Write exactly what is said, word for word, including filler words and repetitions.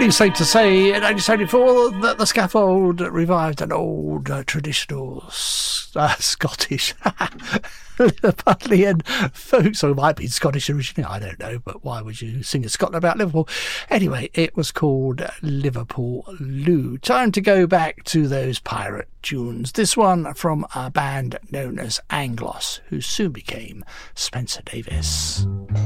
pretty safe to say in nineteen seventy-four that the Scaffold revived an old uh, traditional uh, Scottish Liverpudlian folk song. It might be Scottish originally, I don't know, but why would you sing a Scotland about Liverpool? Anyway, it was called Liverpool Lou. Time to go back to those pirate tunes. This one from a band known as Anglos, who soon became Spencer Davis.